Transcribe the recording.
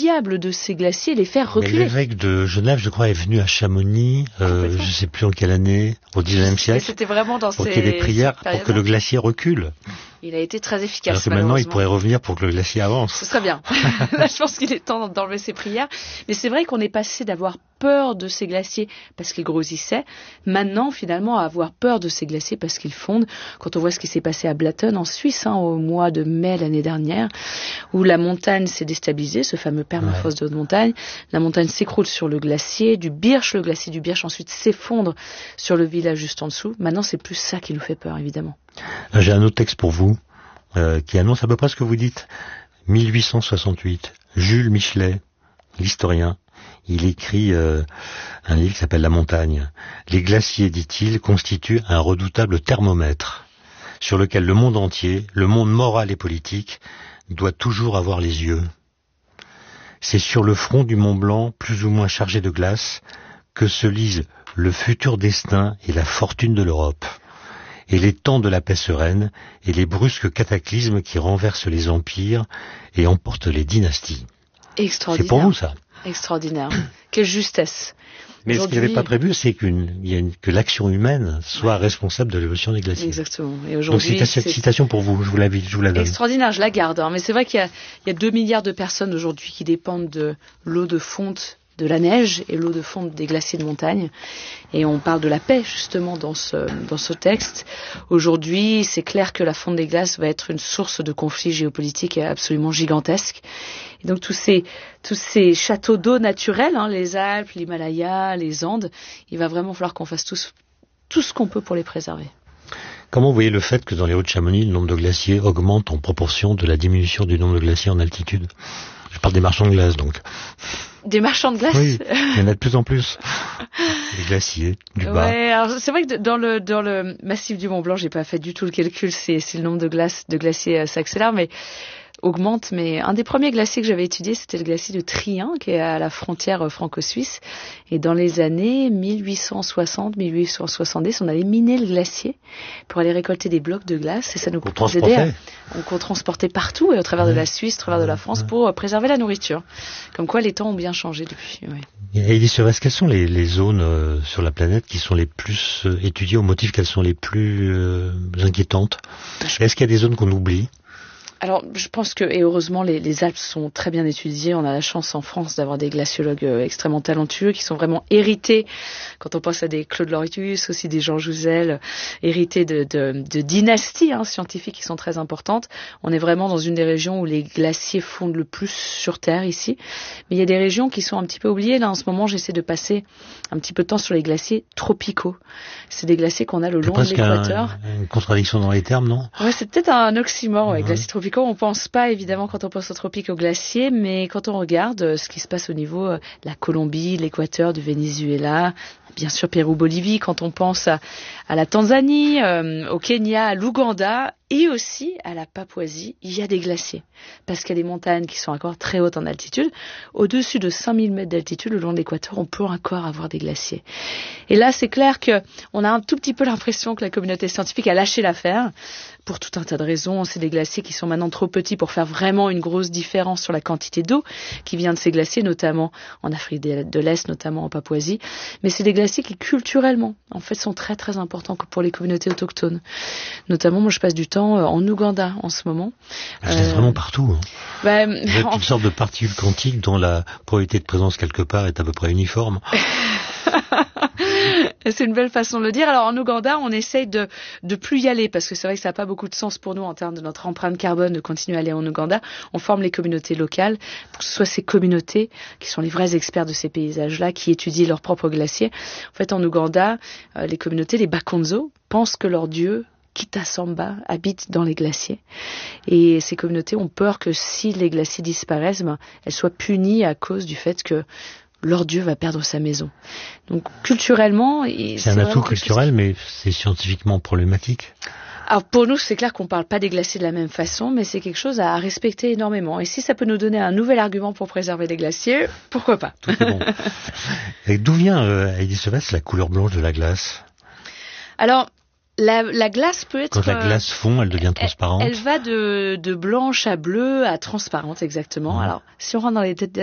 diable de ces glaciers, les faire reculer. Mais l'évêque de Genève, je crois, est venu à Chamonix, je ne sais plus en quelle année, au XIXe siècle, c'était vraiment dans pour qu'il y ait des prières pour que le glacier recule. Il a été très efficace. Alors que maintenant, il pourrait revenir pour que le glacier avance. Ce serait bien. Là, je pense qu'il est temps d'enlever ses prières. Mais c'est vrai qu'on est passé d'avoir peur de ces glaciers parce qu'ils grossissaient, maintenant finalement à avoir peur de ces glaciers parce qu'ils fondent. Quand on voit ce qui s'est passé à Blatten en Suisse au mois de mai l'année dernière, où la montagne s'est déstabilisée, ce fameux permafrost de haute montagne, la montagne s'écroule sur le glacier du Birch, le glacier du Birch ensuite s'effondre sur le village juste en dessous. Maintenant, c'est plus ça qui nous fait peur, évidemment. J'ai un autre texte pour vous qui annonce à peu près ce que vous dites. 1868, Jules Michelet, l'historien, il écrit un livre qui s'appelle La montagne. Les glaciers, dit-il, constituent un redoutable thermomètre sur lequel le monde entier, le monde moral et politique, doit toujours avoir les yeux. C'est sur le front du Mont Blanc, plus ou moins chargé de glace, que se lisent le futur destin et la fortune de l'Europe, et les temps de la paix sereine, et les brusques cataclysmes qui renversent les empires et emportent les dynasties. Extraordinaire. C'est pour vous, ça. Extraordinaire. Quelle justesse. Mais ce qu'il n'avait pas prévu, c'est que l'action humaine soit responsable de l'évolution des glaciers. Exactement. Et aujourd'hui, donc c'est cette citation pour vous, je vous la donne. Extraordinaire, je la garde. Mais c'est vrai qu'il y a 2 milliards de personnes aujourd'hui qui dépendent de l'eau de fonte de la neige et l'eau de fonte des glaciers de montagne. Et on parle de la paix, justement, dans ce texte. Aujourd'hui, c'est clair que la fonte des glaces va être une source de conflits géopolitiques absolument gigantesques. Et donc, tous ces châteaux d'eau naturels, les Alpes, l'Himalaya, les Andes, il va vraiment falloir qu'on fasse tout ce qu'on peut pour les préserver. Comment vous voyez le fait que dans les Hauts-de-Chamonix, le nombre de glaciers augmente en proportion de la diminution du nombre de glaciers en altitude? Je parle des marchands de glace, donc. Des marchands de glace? Oui, il y en a de plus en plus. Les glaciers, du bas. Ouais, alors c'est vrai que dans le massif du Mont Blanc, j'ai pas fait du tout le calcul si le nombre de glaciers s'accélère, mais augmente. Mais un des premiers glaciers que j'avais étudié, c'était le glacier de Trien, qui est à la frontière franco-suisse. Et dans les années 1860-1870, on avait miné le glacier pour aller récolter des blocs de glace et ça nous aidait qu'on transportait partout, et au travers de la Suisse, au travers de la France, pour préserver la nourriture. Comme quoi, les temps ont bien changé depuis. Ouais. Et Hélie Sevestre, quelles sont les zones sur la planète qui sont les plus étudiées, au motif qu'elles sont les plus inquiétantes? Est-ce qu'il y a des zones qu'on oublie? Alors, je pense que, et heureusement, les Alpes sont très bien étudiées. On a la chance en France d'avoir des glaciologues extrêmement talentueux qui sont vraiment hérités, quand on pense à des Claude Lorius, aussi des Jean Jouzel, hérités de dynasties scientifiques qui sont très importantes. On est vraiment dans une des régions où les glaciers fondent le plus sur Terre, ici. Mais il y a des régions qui sont un petit peu oubliées. Là, en ce moment, j'essaie de passer un petit peu de temps sur les glaciers tropicaux. C'est des glaciers qu'on a le long de l'équateur. Une contradiction dans les termes, non? Ouais, c'est peut-être un oxymore, glaciers tropicaux. On pense pas, évidemment, quand on pense aux tropiques, aux glaciers, mais quand on regarde ce qui se passe au niveau de la Colombie, l'Équateur, du Venezuela, bien sûr Pérou-Bolivie, quand on pense à la Tanzanie, au Kenya, à l'Ouganda et aussi à la Papouasie, il y a des glaciers. Parce qu'il y a des montagnes qui sont encore très hautes en altitude. Au-dessus de 5000 mètres d'altitude, le long de l'Équateur, on peut encore avoir des glaciers. Et là, c'est clair qu'on a un tout petit peu l'impression que la communauté scientifique a lâché l'affaire. Pour tout un tas de raisons, c'est des glaciers qui sont maintenant trop petits pour faire vraiment une grosse différence sur la quantité d'eau qui vient de ces glaciers, notamment en Afrique de l'Est, notamment en Papouasie. Mais c'est des glaciers qui, culturellement, en fait, sont très très importants pour les communautés autochtones. Notamment, moi, je passe du temps en Ouganda en ce moment. Vous êtes vraiment partout. Vous êtes une sorte de particule quantique dont la probabilité de présence quelque part est à peu près uniforme. C'est une belle façon de le dire. Alors en Ouganda, on essaye de plus y aller parce que c'est vrai que ça n'a pas beaucoup de sens pour nous en termes de notre empreinte carbone de continuer à aller en Ouganda. On forme les communautés locales, pour que ce soit ces communautés qui sont les vrais experts de ces paysages-là, qui étudient leurs propres glaciers. En fait, en Ouganda, les communautés, les Bakonzo, pensent que leur dieu Kitasamba habite dans les glaciers. Et ces communautés ont peur que si les glaciers disparaissent, elles soient punies à cause du fait que leur dieu va perdre sa maison. Donc culturellement... C'est un atout culturel, mais c'est scientifiquement problématique. Alors pour nous, c'est clair qu'on ne parle pas des glaciers de la même façon, mais c'est quelque chose à respecter énormément. Et si ça peut nous donner un nouvel argument pour préserver les glaciers, pourquoi pas? Tout est bon. Et d'où vient, Hélie Sevestre, la couleur blanche de la glace? Alors, la glace peut être... Quand la glace fond, elle devient transparente. Elle va de blanche à bleue à transparente, exactement. Alors, si on rentre dans les